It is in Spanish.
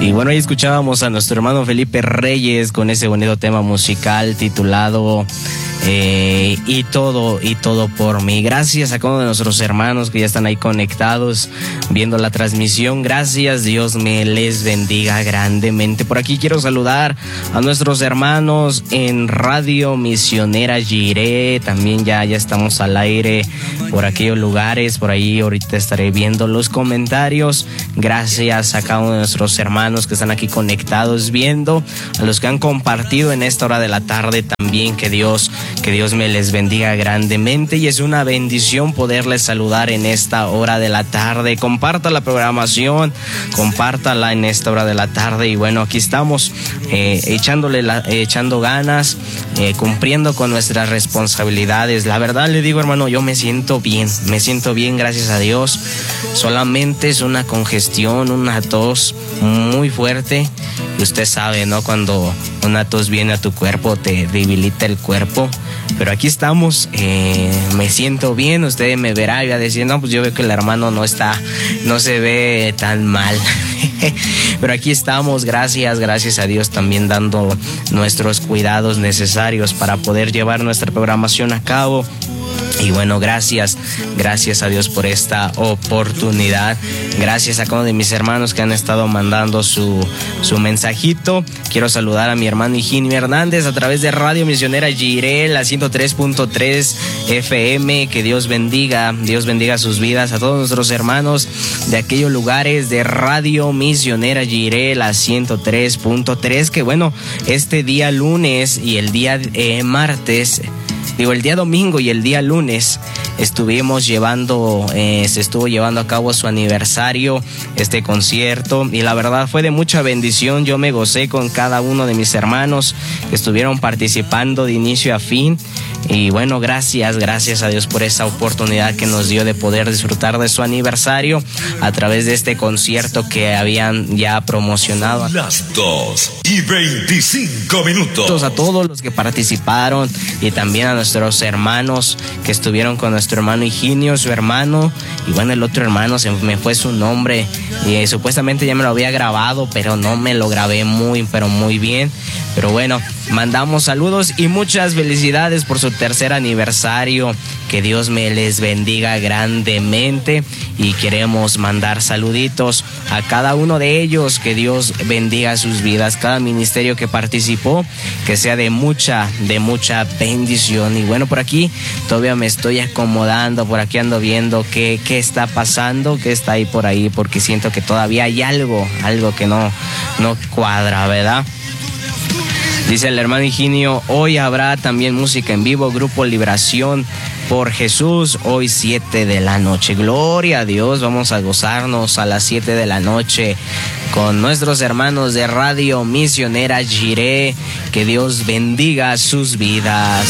Y bueno, ahí escuchábamos a nuestro hermano Felipe Reyes con ese bonito tema musical titulado y todo por mí. Gracias a cada uno de nuestros hermanos que ya están ahí conectados viendo la transmisión. Gracias, Dios me les bendiga grandemente. Por aquí quiero saludar a nuestros hermanos en Radio Misionera Jiré. También ya estamos al aire por aquellos lugares. Por ahí ahorita estaré viendo los comentarios. Gracias a cada uno de nuestros hermanos que están aquí conectados viendo, a los que han compartido en esta hora de la tarde también. Que Dios me les bendiga grandemente, y es una bendición poderles saludar en esta hora de la tarde. Comparta la programación, compártala en esta hora de la tarde. Y bueno, aquí estamos echando ganas, cumpliendo con nuestras responsabilidades. La verdad le digo, hermano, yo me siento bien, gracias a Dios. Solamente es una congestión, una tos muy fuerte. Y usted sabe, ¿no? Cuando una tos viene a tu cuerpo, te debilita el cuerpo. Pero aquí estamos, me siento bien. Usted me verá y va a decir, no, pues yo veo que el hermano no se ve tan mal. Pero aquí estamos, gracias a Dios, también dando nuestros cuidados necesarios para poder llevar nuestra programación a cabo. Y bueno, gracias a Dios por esta oportunidad. Gracias a cada uno de mis hermanos que han estado mandando su mensajito. Quiero saludar a mi hermano Higinio Hernández a través de Radio Misionera Jiré, la 103.3 FM. Que Dios bendiga sus vidas. A todos nuestros hermanos de aquellos lugares de Radio Misionera Jiré, la 103.3. Que bueno, este día lunes y el día martes, el día domingo y el día lunes se estuvo llevando a cabo su aniversario, este concierto, y la verdad fue de mucha bendición. Yo me gocé con cada uno de mis hermanos que estuvieron participando de inicio a fin. Y bueno, gracias a Dios por esa oportunidad que nos dio de poder disfrutar de su aniversario a través de este concierto que habían ya promocionado. Las 2:25. A todos los que participaron, y también a nuestros hermanos que estuvieron con nuestro hermano Higinio, su hermano, y bueno, el otro hermano se me fue su nombre, y supuestamente ya me lo había grabado, pero no me lo grabé muy bien. Pero bueno, mandamos saludos y muchas felicidades por su tercer aniversario. Que Dios me les bendiga grandemente, y queremos mandar saluditos a cada uno de ellos. Que Dios bendiga sus vidas, cada ministerio que participó, que sea de mucha bendición. Y bueno, por aquí todavía me estoy acomodando, por aquí ando viendo qué está pasando, qué está ahí por ahí, porque siento que todavía hay algo que no cuadra, ¿verdad? Dice el hermano Higinio, hoy habrá también música en vivo, Grupo Liberación por Jesús, hoy 7 de la noche. Gloria a Dios, vamos a gozarnos a las 7 de la noche con nuestros hermanos de Radio Misionera Jiré. Que Dios bendiga sus vidas.